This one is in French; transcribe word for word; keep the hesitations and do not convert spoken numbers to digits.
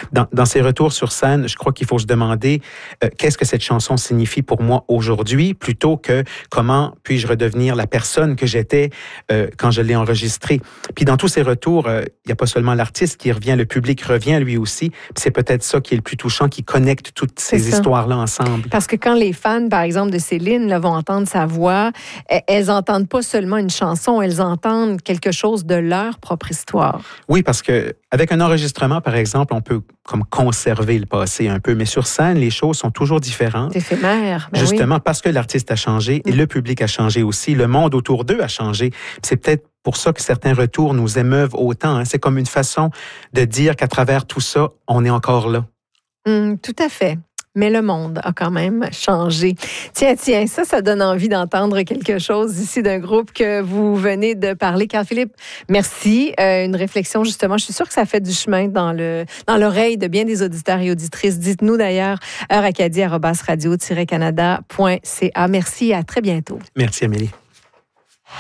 dans, dans ces retours sur scène, je crois qu'il faut se demander euh, qu'est-ce que cette chanson signifie pour moi aujourd'hui, plutôt que comment puis-je redevenir la personne que j'étais euh, quand je l'ai enregistrée. Puis dans tous ces retours, euh, il n'y a pas seulement l'artiste qui revient, le public revient lui aussi. Puis c'est peut-être ça qui est le plus touchant, qui connecte toutes ces histoires-là ensemble. Parce que quand les fans, par exemple, de Céline là, vont entendre sa voix, elles n'entendent pas seulement une chanson, elles entendent quelque chose de leur propre histoire. Oui, parce que avec un enregistrement, par exemple, on peut comme conserver le passé un peu, mais sur scène, les choses sont toujours différentes. C'est éphémère. Ben Justement, oui. parce que l'artiste a changé et mmh. le public a changé aussi, le monde autour d'eux a changé. C'est peut-être pour ça que certains retours nous émeuvent autant. Hein. C'est comme une façon de dire qu'à travers tout ça, on est encore là. Mmh, tout à fait. Mais le monde a quand même changé. Tiens, tiens, ça, ça donne envie d'entendre quelque chose ici d'un groupe que vous venez de parler. Carl-Philippe, merci. Euh, une réflexion, justement. Je suis sûre que ça fait du chemin dans le dans l'oreille de bien des auditeurs et auditrices. Dites-nous d'ailleurs, heure acadie arobase radio tiret canada point c a. Merci et à très bientôt. Merci, Amélie.